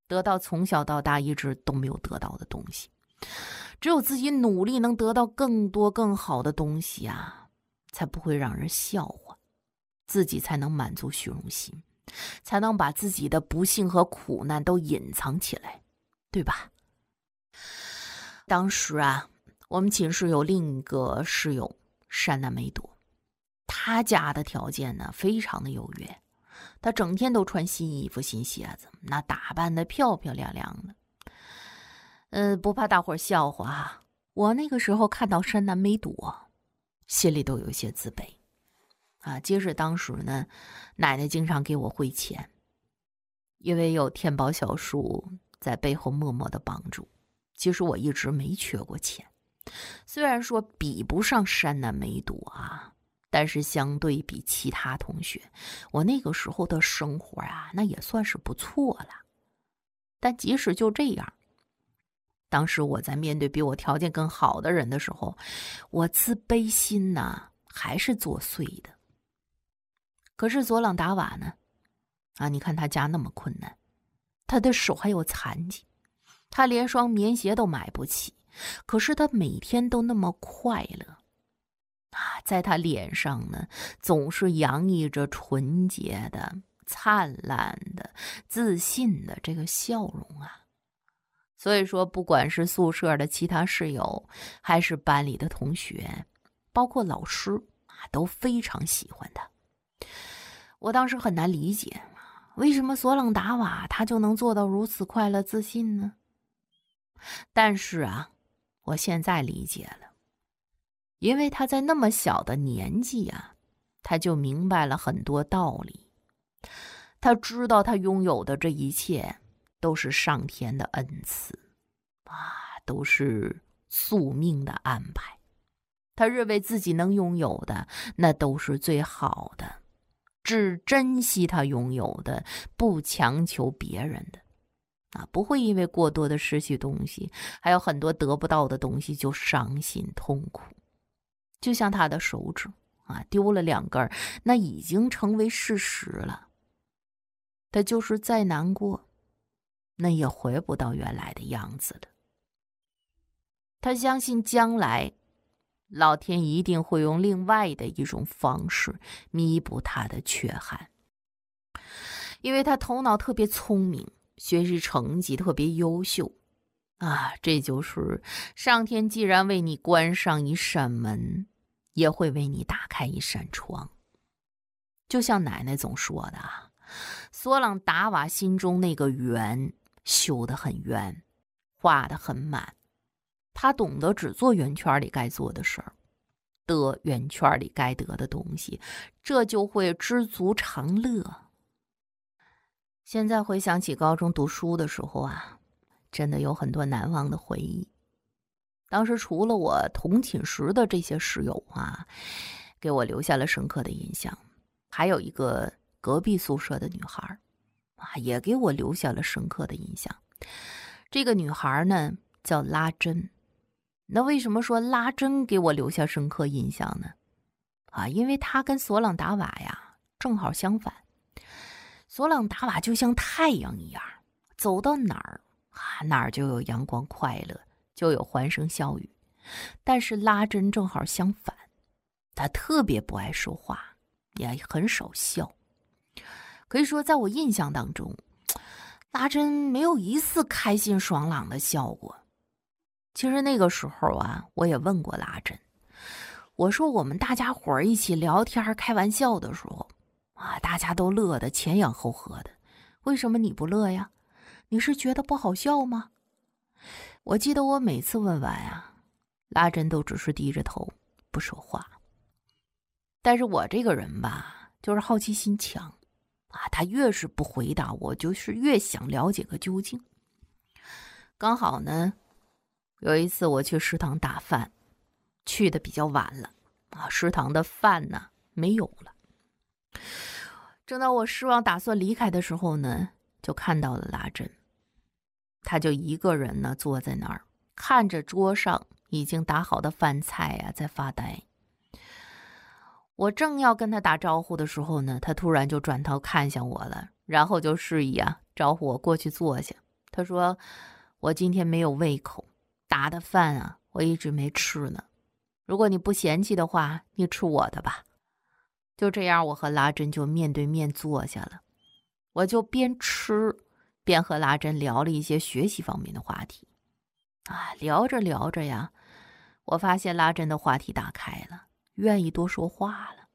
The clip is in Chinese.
得到从小到大一直都没有得到的东西。只有自己努力能得到更多更好的东西啊，才不会让人笑话，自己才能满足虚荣心，才能把自己的不幸和苦难都隐藏起来，对吧？当时啊，我们寝室有另一个室友山南美朵，他家的条件呢非常的优越，他整天都穿新衣服新鞋子，那打扮的漂漂亮亮的。不怕大伙笑话啊，我那个时候看到山南美朵，心里都有些自卑啊。即使当时呢，奶奶经常给我汇钱，因为有天宝小叔在背后默默的帮助，其实我一直没缺过钱。虽然说比不上山南美朵啊，但是相对比其他同学，我那个时候的生活啊，那也算是不错了。但即使就这样，当时我在面对比我条件更好的人的时候，我自卑心呢还是作祟的。可是佐朗达瓦呢，你看他家那么困难，他的手还有残疾，他连双棉鞋都买不起，可是他每天都那么快乐在他脸上呢总是洋溢着纯洁的、灿烂的、自信的这个笑容啊。所以说，不管是宿舍的其他室友，还是班里的同学，包括老师都非常喜欢他。我当时很难理解，为什么索朗达瓦他就能做到如此快乐自信呢？但是啊，我现在理解了，因为他在那么小的年纪啊，他就明白了很多道理。他知道他拥有的这一切都是上天的恩赐都是宿命的安排。他认为自己能拥有的那都是最好的，只珍惜他拥有的，不强求别人的不会因为过多的失去东西，还有很多得不到的东西就伤心痛苦。就像他的手指丢了2根，那已经成为事实了。他就是再难过，那也回不到原来的样子了。他相信将来老天一定会用另外的一种方式弥补他的缺憾，因为他头脑特别聪明，学习成绩特别优秀这就是上天既然为你关上一扇门，也会为你打开一扇窗。就像奶奶总说的索朗达瓦心中那个圆修得很圆，画得很满，他懂得只做圆圈里该做的事儿，得圆圈里该得的东西，这就会知足常乐。现在回想起高中读书的时候真的有很多难忘的回忆。当时除了我同寝室的这些室友给我留下了深刻的印象，还有一个隔壁宿舍的女孩也给我留下了深刻的印象。这个女孩呢叫拉珍。那为什么说拉珍给我留下深刻印象呢？因为她跟索朗达瓦正好相反。索朗达瓦就像太阳一样，走到哪儿哪儿就有阳光快乐，就有欢声笑语。但是拉珍正好相反，她特别不爱说话，也很少笑。可以说在我印象当中，拉珍没有一次开心爽朗的笑过。其实那个时候我也问过拉珍，我说我们大家伙儿一起聊天开玩笑的时候大家都乐得前仰后合的，为什么你不乐呀？你是觉得不好笑吗？我记得我每次问完拉珍都只是低着头不说话。但是我这个人就是好奇心强他越是不回答我，就是越想了解个究竟。刚好呢，有一次我去食堂打饭，去的比较晚了食堂的饭呢没有了。正当我失望打算离开的时候呢，就看到了拉珍。他就一个人呢坐在那儿，看着桌上已经打好的饭菜在发呆。我正要跟他打招呼的时候呢，他突然就转头看向我了，然后就示意招呼我过去坐下。 他说我今天没有胃口，打的饭啊我一直没吃呢。如果你不嫌弃的话，你吃我的吧。就这样，我和拉珍就面对面坐下了，我就边吃边和拉珍聊了一些学习方面的话题。聊着聊着呀，我发现拉珍的话题打开了，愿意多说话了。